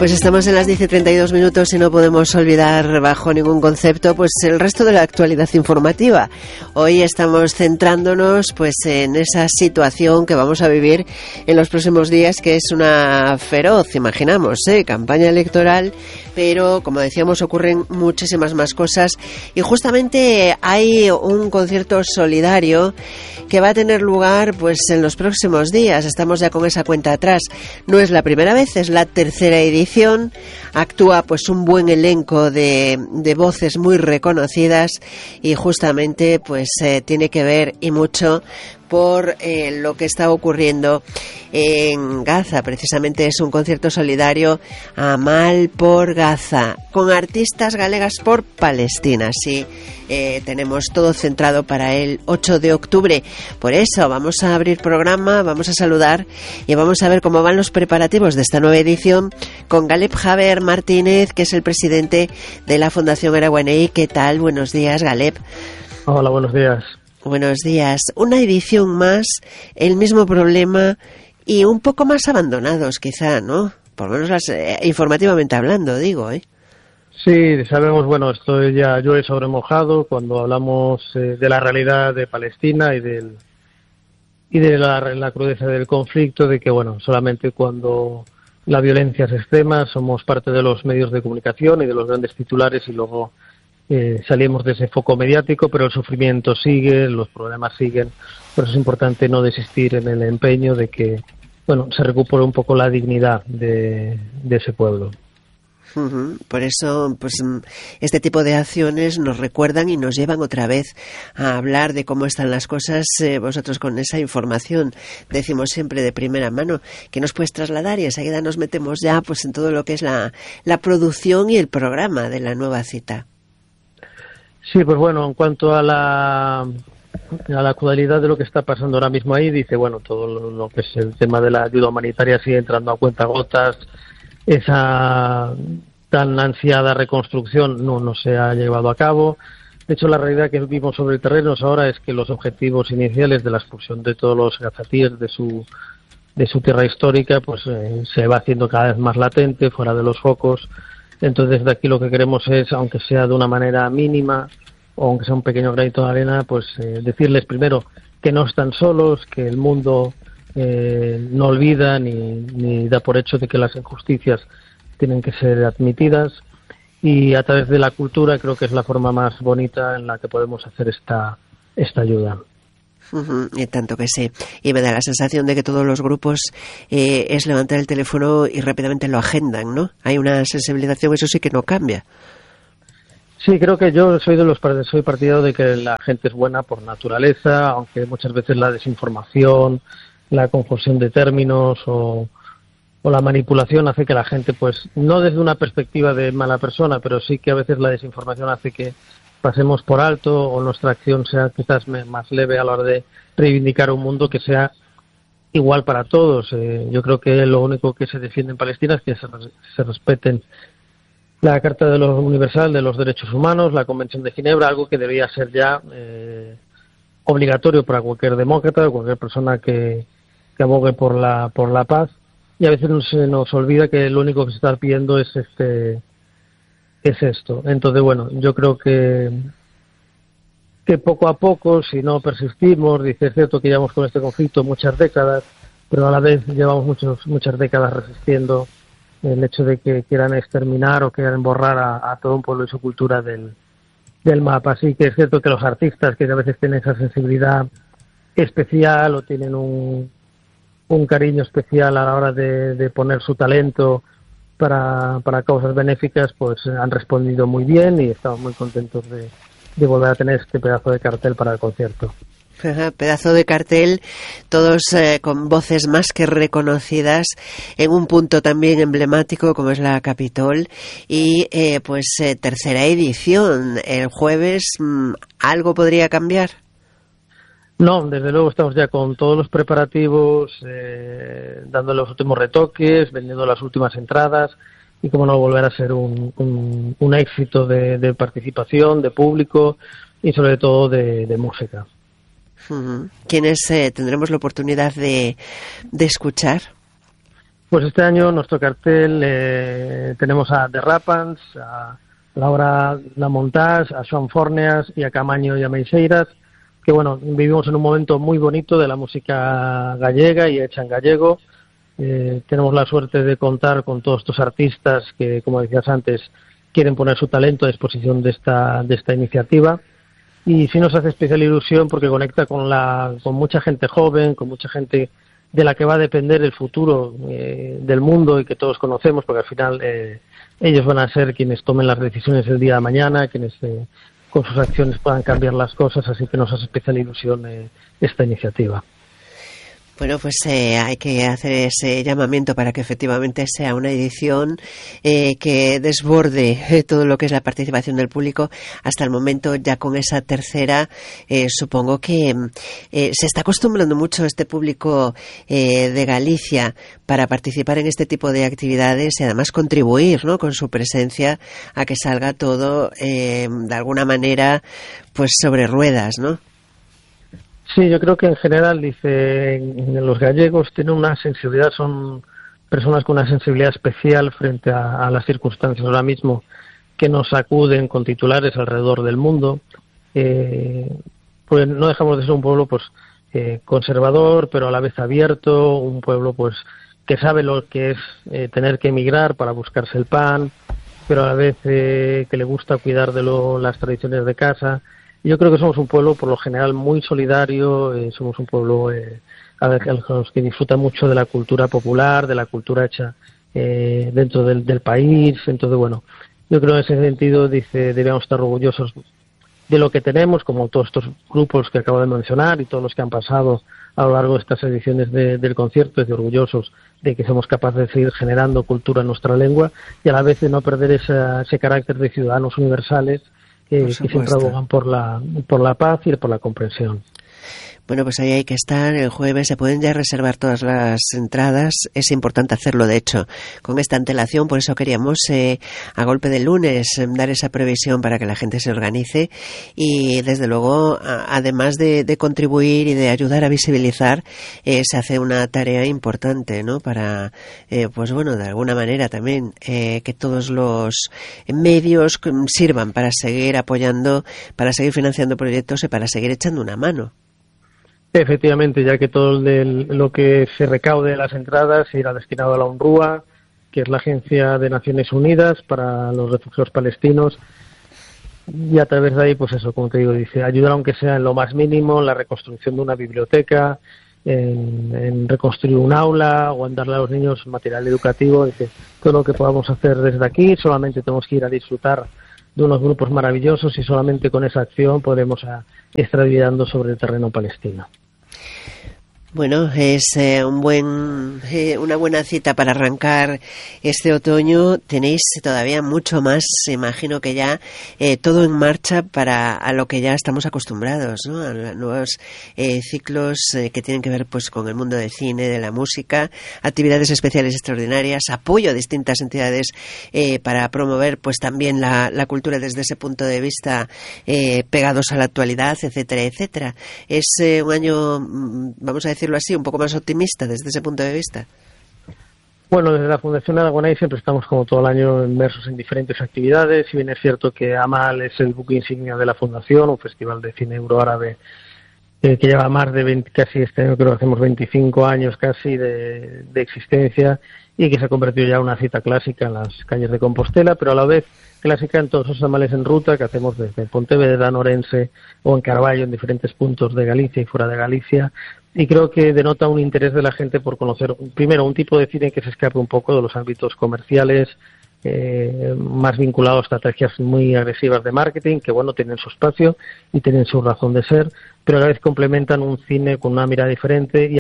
Pues estamos en las 10:32 y no podemos olvidar bajo ningún concepto pues el resto de la actualidad informativa. Hoy estamos centrándonos pues en esa situación que vamos a vivir en los próximos días, que es una feroz, imaginamos, campaña electoral, pero como decíamos ocurren muchísimas más cosas y justamente hay un concierto solidario que va a tener lugar pues en los próximos días. Estamos ya con esa cuenta atrás. No es la primera vez, es la tercera edición. Actúa pues un buen elenco de voces muy reconocidas y justamente pues tiene que ver y mucho por lo que está ocurriendo en Gaza. Precisamente es un concierto solidario Amal por Gaza, con artistas galegas por Palestina. Sí, tenemos todo centrado para el 8 de octubre. Por eso vamos a abrir programa, vamos a saludar y vamos a ver cómo van los preparativos de esta nueva edición con Galeb Javer Martínez, que es el presidente de la Fundación Eraguaney. ¿Qué tal? Buenos días, Galeb. Hola, buenos días. Buenos días. Una edición más, el mismo problema y un poco más abandonados quizá, ¿no? Por lo menos informativamente hablando, digo, ¿eh? Sí, sabemos, bueno, esto ya llueve sobre mojado cuando hablamos de la realidad de Palestina y de la crudeza del conflicto, de que, bueno, solamente cuando la violencia es extrema somos parte de los medios de comunicación y de los grandes titulares y luego salimos de ese foco mediático, pero el sufrimiento sigue, los problemas siguen. Por eso es importante no desistir en el empeño de que, bueno, se recupere un poco la dignidad de ese pueblo. Por eso, pues este tipo de acciones nos recuerdan y nos llevan otra vez a hablar de cómo están las cosas. Vosotros con esa información, decimos siempre de primera mano, que nos puedes trasladar y enseguida nos metemos ya pues en todo lo que es la producción y el programa de la nueva cita. Sí, pues bueno, en cuanto a la actualidad de lo que está pasando ahora mismo ahí, dice, bueno, todo lo que es el tema de la ayuda humanitaria sigue entrando a cuentagotas, esa tan ansiada reconstrucción no se ha llevado a cabo. De hecho, la realidad que vimos sobre el terreno ahora es que los objetivos iniciales de la expulsión de todos los gazatíes de su tierra histórica, pues se va haciendo cada vez más latente, fuera de los focos. Entonces, de aquí lo que queremos es, aunque sea de una manera mínima, o aunque sea un pequeño granito de arena, pues decirles primero que no están solos, que el mundo no olvida ni da por hecho de que las injusticias tienen que ser admitidas, y a través de la cultura creo que es la forma más bonita en la que podemos hacer esta ayuda. Y tanto que sí. Y me da la sensación de que todos los grupos es levantar el teléfono y rápidamente lo agendan, ¿no? Hay una sensibilización, eso sí que no cambia. Sí, creo que yo soy partidario de que la gente es buena por naturaleza, aunque muchas veces la desinformación, la confusión de términos o la manipulación hace que la gente, pues, no desde una perspectiva de mala persona, pero sí que a veces la desinformación hace que pasemos por alto o nuestra acción sea quizás más leve a la hora de reivindicar un mundo que sea igual para todos. Yo creo que lo único que se defiende en Palestina es que se respeten la Carta de los Universal de los Derechos Humanos, la Convención de Ginebra, algo que debería ser ya obligatorio para cualquier demócrata o cualquier persona que abogue por la paz. Y a veces se nos olvida que lo único que se está pidiendo es esto. Entonces, bueno, yo creo que poco a poco, si no persistimos, dice, es cierto que llevamos con este conflicto muchas décadas, pero a la vez llevamos muchas décadas resistiendo el hecho de que quieran exterminar o quieran borrar a todo un pueblo y su cultura del mapa. Así que es cierto que los artistas que a veces tienen esa sensibilidad especial o tienen un cariño especial a la hora de poner su talento para causas benéficas, pues han respondido muy bien y estamos muy contentos de volver a tener este pedazo de cartel para el concierto. Pedazo de cartel, todos con voces más que reconocidas en un punto también emblemático como es la Capitol y tercera edición. El jueves, ¿algo podría cambiar? No, desde luego estamos ya con todos los preparativos, dando los últimos retoques, vendiendo las últimas entradas y cómo no volver a ser un éxito de participación, de público y sobre todo de música. ¿Quiénes tendremos la oportunidad de escuchar? Pues este año nuestro cartel tenemos a The Rapans, a Laura Lamontage, a Joan Forneas y a Camaño y a Meixeiras, que bueno, vivimos en un momento muy bonito de la música gallega y hecha en gallego. Tenemos la suerte de contar con todos estos artistas que, como decías antes, quieren poner su talento a disposición de esta iniciativa. Y sí nos hace especial ilusión porque conecta con mucha gente joven, con mucha gente de la que va a depender el futuro del mundo y que todos conocemos, porque al final ellos van a ser quienes tomen las decisiones el día de mañana, quienes con sus acciones puedan cambiar las cosas, así que nos hace especial ilusión esta iniciativa. Bueno, pues hay que hacer ese llamamiento para que efectivamente sea una edición que desborde todo lo que es la participación del público. Hasta el momento, ya con esa tercera, supongo que se está acostumbrando mucho este público de Galicia para participar en este tipo de actividades y además contribuir, ¿no?, con su presencia a que salga todo de alguna manera pues sobre ruedas, ¿no? Sí, yo creo que en general, los gallegos tienen una sensibilidad, son personas con una sensibilidad especial frente a las circunstancias ahora mismo que nos sacuden con titulares alrededor del mundo. Pues no dejamos de ser un pueblo pues conservador, pero a la vez abierto, un pueblo pues que sabe lo que es tener que emigrar para buscarse el pan, pero a la vez que le gusta cuidar de las tradiciones de casa. Yo creo que somos un pueblo, por lo general, muy solidario, somos un pueblo a los que disfruta mucho de la cultura popular, de la cultura hecha dentro del país. Entonces, bueno, yo creo que en ese sentido debemos estar orgullosos de lo que tenemos, como todos estos grupos que acabo de mencionar y todos los que han pasado a lo largo de estas ediciones del concierto, orgullosos de que somos capaces de seguir generando cultura en nuestra lengua y a la vez de no perder ese carácter de ciudadanos universales que siempre abogan por la paz y por la comprensión. Bueno, pues ahí hay que estar el jueves. Se pueden ya reservar todas las entradas. Es importante hacerlo, de hecho, con esta antelación. Por eso queríamos, a golpe de lunes, dar esa previsión para que la gente se organice. Y, desde luego, además de contribuir y de ayudar a visibilizar, se hace una tarea importante, ¿no?, para, pues bueno, de alguna manera también, que todos los medios sirvan para seguir apoyando, para seguir financiando proyectos y para seguir echando una mano. Efectivamente, ya que todo lo que se recaude de las entradas irá destinado a la UNRWA, que es la Agencia de Naciones Unidas para los Refugiados Palestinos, y a través de ahí, pues eso, como te digo, ayudar aunque sea en lo más mínimo, en la reconstrucción de una biblioteca, en reconstruir un aula o en darle a los niños material educativo. Todo lo que podamos hacer desde aquí, solamente tenemos que ir a disfrutar de unos grupos maravillosos y solamente con esa acción podremos estar ayudando sobre el terreno palestino. Bueno, es una buena cita para arrancar este otoño. Tenéis todavía mucho más, imagino que ya todo en marcha para a lo que ya estamos acostumbrados, ¿no?, a nuevos ciclos que tienen que ver pues con el mundo del cine, de la música, actividades especiales extraordinarias, apoyo a distintas entidades para promover pues también la cultura desde ese punto de vista, pegados a la actualidad, etcétera, etcétera. Es un año, vamos a decirlo así, un poco más optimista desde ese punto de vista. Bueno, desde la Fundación Aragonés siempre estamos como todo el año inmersos en diferentes actividades. Si bien es cierto que AMAL es el buque insignia de la Fundación, un festival de cine euroárabe que lleva más de casi este año creo que hacemos 25 años casi de existencia y que se ha convertido ya en una cita clásica en las calles de Compostela, pero a la vez clásica en todos esos amales en ruta que hacemos desde Pontevedra, Orense o en Carballo, en diferentes puntos de Galicia y fuera de Galicia. Y creo que denota un interés de la gente por conocer, primero, un tipo de cine que se escape un poco de los ámbitos comerciales, más vinculados a estrategias muy agresivas de marketing, que bueno, tienen su espacio y tienen su razón de ser, pero a la vez complementan un cine con una mirada diferente y